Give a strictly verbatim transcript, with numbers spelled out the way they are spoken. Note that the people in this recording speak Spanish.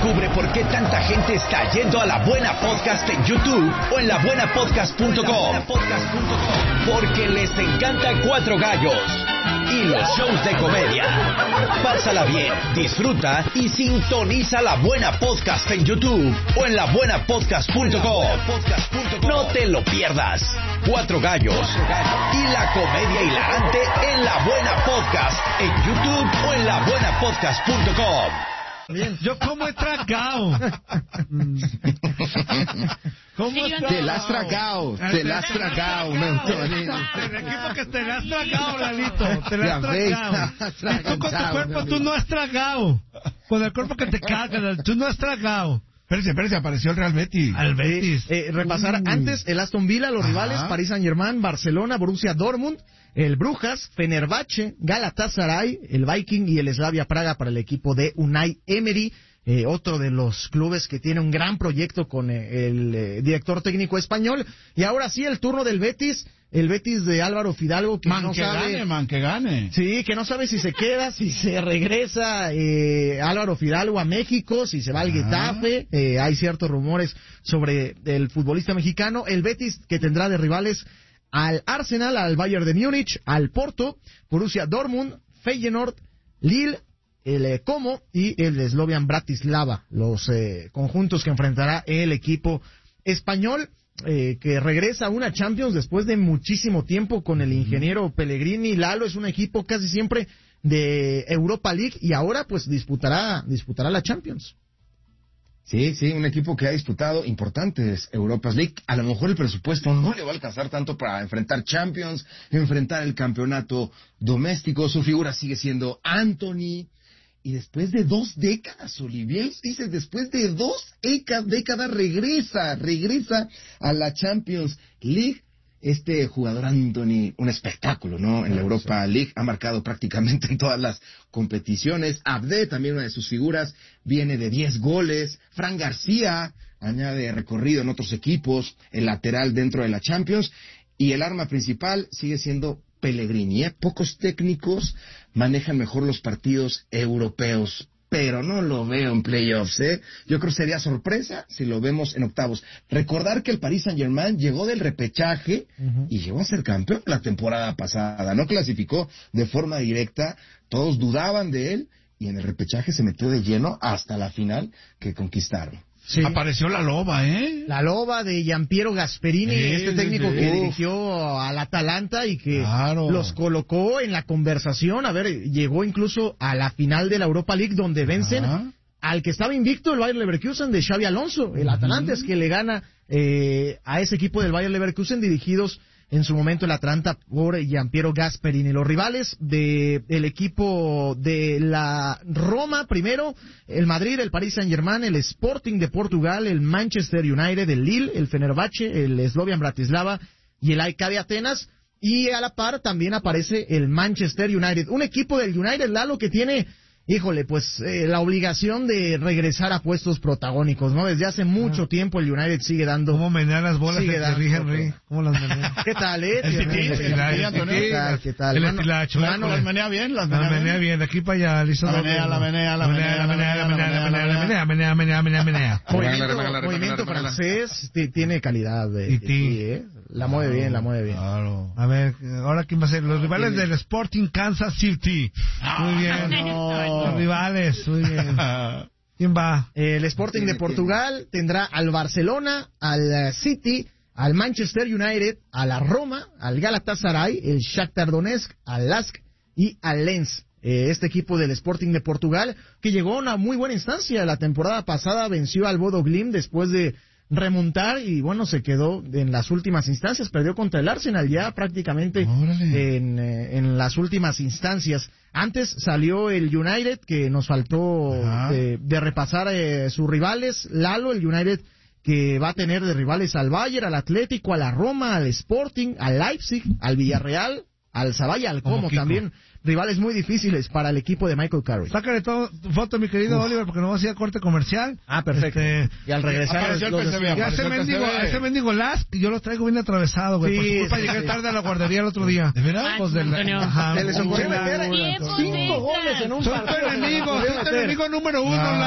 Descubre por qué tanta gente está yendo a La Buena Podcast en YouTube o en la buena podcast punto com. Porque les encanta Cuatro Gallos y los shows de comedia. Pásala bien, disfruta y sintoniza La Buena Podcast en YouTube o en la buena podcast punto com. No te lo pierdas. Cuatro Gallos y la comedia hilarante en La Buena Podcast en YouTube o en la buena podcast punto com. Bien. Yo como he tragado. ¿Cómo Sí, está? Te la has tragado, te la has tragado, Antonio. El equipo que te la has tragado, Lalito. Te la has Ya ves, tragado. has Y tú con tu tragado, cuerpo, amigo. tú no has tragado. Con el cuerpo que te carga, tú no has tragado. Espérese, espérese, apareció el Real Betis. Al Betis. Eh, repasar Mm. antes el Aston Villa, los Ajá. rivales, Paris Saint-Germain, Barcelona, Borussia Dortmund, el Brujas, Fenerbahce, Galatasaray, el Viking y el Slavia Praga para el equipo de Unai Emery. Eh, otro de los clubes que tiene un gran proyecto con eh, el eh, director técnico español. Y ahora sí, el turno del Betis, el Betis de Álvaro Fidalgo, que Man, no que sabe... gane, man, que gane. Sí, que no sabe si se queda, si se regresa eh, Álvaro Fidalgo a México, si se va al Getafe. Eh, hay ciertos rumores sobre el futbolista mexicano. El Betis, que tendrá de rivales al Arsenal, al Bayern de Múnich, al Porto, Borussia Dortmund, Feyenoord, Lille, el eh, Como y el de Slovan Bratislava, los eh, conjuntos que enfrentará el equipo español, eh, que regresa a una Champions después de muchísimo tiempo con el ingeniero Pellegrini. Lalo, es un equipo casi siempre de Europa League y ahora pues disputará disputará la Champions. Sí, sí, un equipo que ha disputado importantes Europas League. A lo mejor el presupuesto no le va a alcanzar tanto para enfrentar Champions, enfrentar el campeonato doméstico. Su figura sigue siendo Anthony. Y después de dos décadas, Olivier, dice, después de dos décadas regresa, regresa a la Champions League. Este jugador Anthony, un espectáculo, ¿no? En la Europa League, ha marcado prácticamente en todas las competiciones. Abde, también una de sus figuras, viene de diez goles. Fran García añade recorrido en otros equipos, el lateral dentro de la Champions. Y el arma principal sigue siendo Pellegrini, ¿eh? Pocos técnicos manejan mejor los partidos europeos, pero no lo veo en playoffs, ¿eh? Yo creo que sería sorpresa si lo vemos en octavos. Recordar que el Paris Saint-Germain llegó del repechaje uh-huh. y llegó a ser campeón la temporada pasada, no clasificó de forma directa, todos dudaban de él y en el repechaje se metió de lleno hasta la final que conquistaron. Sí. Apareció la loba, ¿eh? La loba de Giampiero Gasperini, sí, este técnico sí, que uf. dirigió al Atalanta y que claro. los colocó en la conversación. A ver, llegó incluso a la final de la Europa League donde vencen Ajá. al que estaba invicto, el Bayer Leverkusen de Xabi Alonso. El Atalanta uh-huh. es que le gana eh, a ese equipo del Bayer Leverkusen, dirigidos en su momento el Atalanta por Giampiero Gasperini. Los rivales de el equipo de la Roma, primero, el Madrid, el Paris Saint-Germain, el Sporting de Portugal, el Manchester United, el Lille, el Fenerbahce, el Slovan Bratislava y el A E K de Atenas. Y a la par también aparece el Manchester United. Un equipo del United, Lalo, que tiene... Híjole, pues eh, la obligación de regresar a puestos protagónicos, ¿no? Desde hace mucho ah. tiempo el United sigue dando... ¿Cómo menea las bolas sigue de Thierry Henry? ¿Cómo las menea? ¿Qué tal, eh? El tití, ¿Qué tal? ¿Qué tal? El estilacho. Mano, las menea bien, las menea, menea bien. bien. De aquí para allá, listo. La menea, la menea, la menea, la menea, la menea, la menea, menea, menea, menea, menea. Movimiento francés tiene calidad de ¿eh? La mueve bien, la mueve bien. Claro. A ver, ahora quién va a ser. Los rivales del Sporting Kansas City. Muy bien. Los rivales. Muy bien. ¿Quién va? El Sporting de Portugal tendrá al Barcelona, al City, al Manchester United, a la Roma, al Galatasaray, el Shakhtar Donetsk, al Lask y al Lens. Eh, este equipo del Sporting de Portugal, que llegó a una muy buena instancia. La temporada pasada venció al Bodo Glimt después de remontar y bueno, se quedó en las últimas instancias, perdió contra el Arsenal ya prácticamente en, eh, en las últimas instancias. Antes salió el United, que nos faltó de, de repasar eh, sus rivales. Lalo, el United que va a tener de rivales al Bayern, al Atlético, a la Roma, al Sporting, al Leipzig, al Villarreal, al Zavalla, al Como también. Rivales muy difíciles para el equipo de Michael Carrick. Sácale todo tu foto, mi querido Uf. Oliver, porque no va a ir a corte comercial. Ah, perfecto. Este, y al regresar... Los, los, ya ese mendigo, ese mendigo Lask, yo lo traigo bien atravesado, güey. Sí, por su culpa sí, llegué sí. tarde a la guardería el otro día. ¿De verdad? Pues de la, ajá, se les ocurrió meter Tiempo cinco goles en un partido. Son tu enemigo, son tu enemigo número uno,